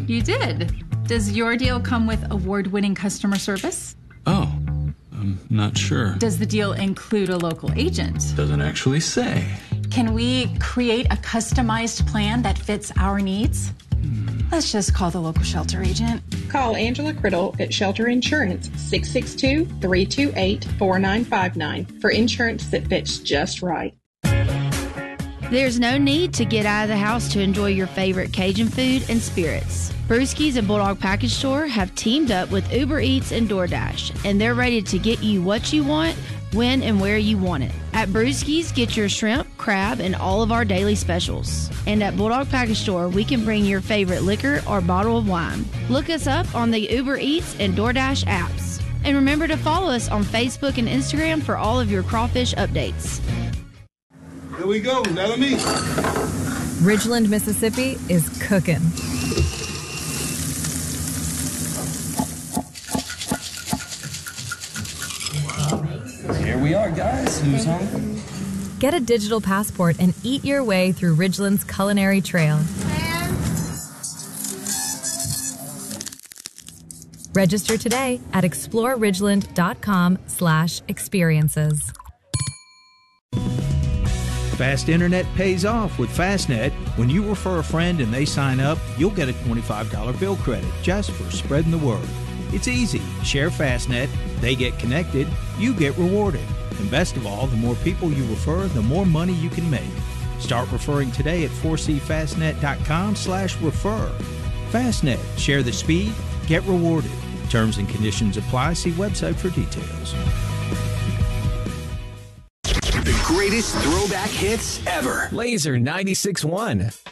You did. Does your deal come with award-winning customer service? Oh, I'm not sure. Does the deal include a local agent? Doesn't actually say. Can we create a customized plan that fits our needs? Let's just call the local shelter agent. Call Angela Criddle at Shelter Insurance, 662-328-4959 for insurance that fits just right. There's no need to get out of the house to enjoy your favorite Cajun food and spirits. Brewski's and Bulldog Package Store have teamed up with Uber Eats and DoorDash, and they're ready to get you what you want, when and where you want it. At Brewski's, get your shrimp, crab, and all of our daily specials. And at Bulldog Package Store, we can bring your favorite liquor or bottle of wine. Look us up on the Uber Eats and DoorDash apps. And remember to follow us on Facebook and Instagram for all of your crawfish updates. Here we go, let me. Ridgeland, Mississippi is cooking. Here we are, guys. Who's hungry? Get a digital passport and eat your way through Ridgeland's culinary trail. Register today at exploreridgeland.com/experiences. Fast internet pays off with Fastnet. When you refer a friend and they sign up, you'll get a $25 bill credit just for spreading the word. It's easy. Share Fastnet, they get connected, you get rewarded. And best of all, the more people you refer, the more money you can make. Start referring today at 4cfastnet.com/refer. Fastnet, share the speed, get rewarded. Terms and conditions apply. See website for details. The greatest throwback hits ever. Laser 96.1.